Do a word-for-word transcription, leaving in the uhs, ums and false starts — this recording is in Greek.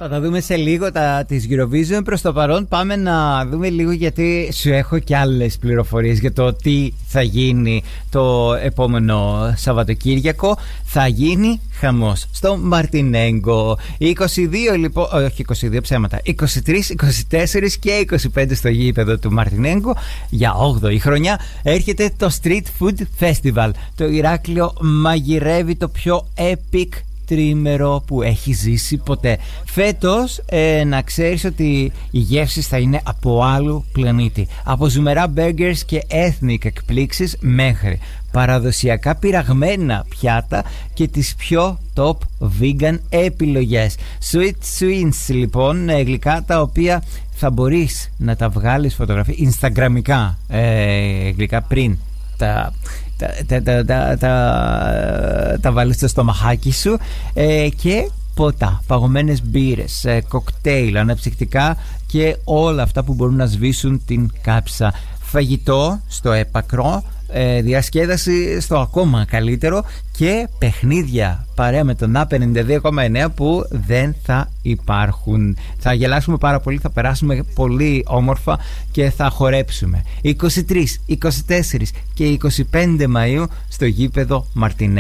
Θα τα δούμε σε λίγο τα της Eurovision. Προς το παρόν πάμε να δούμε λίγο, γιατί σου έχω και άλλες πληροφορίες για το τι θα γίνει το επόμενο Σαββατοκύριακο. Θα γίνει χαμός στο Μαρτινέγκο. είκοσι δύο λοιπόν, όχι είκοσι δύο ψέματα, είκοσι τρία, είκοσι τέσσερα και είκοσι πέντε στο γήπεδο του Μαρτινέγκο για όγδοη χρονιά έρχεται το Street Food Festival. Το Ηράκλειο μαγειρεύει το πιο epic τρίμερο που έχει ζήσει ποτέ. Φέτος ε, να ξέρεις ότι οι γεύσεις θα είναι από άλλου πλανήτη. Από ζουμερά burgers και ethnic εκπλήξεις μέχρι παραδοσιακά πειραγμένα πιάτα και τις πιο top vegan επιλογές. Sweet Sweets λοιπόν, γλυκά τα οποία θα μπορείς να τα βγάλεις φωτογραφία instagramικά, ε, γλυκά πριν τα τα, τα, τα, τα, τα, τα βάλεις στο στομαχάκι σου, ε, και ποτά, παγωμένες μπύρες, ε, κοκτέιλ, αναψυκτικά και όλα αυτά που μπορούν να σβήσουν την κάψα. Φαγητό στο έπακρο, ε, διασκέδαση στο ακόμα καλύτερο και παιχνίδια παρέα με τον Α πενήντα δύο κόμμα εννέα που δεν θα υπάρχουν. Θα γελάσουμε πάρα πολύ, θα περάσουμε πολύ όμορφα και θα χορέψουμε. είκοσι τρεις, είκοσι τέσσερα και είκοσι πέντε Μαΐου στο γήπεδο Μαρτινέ.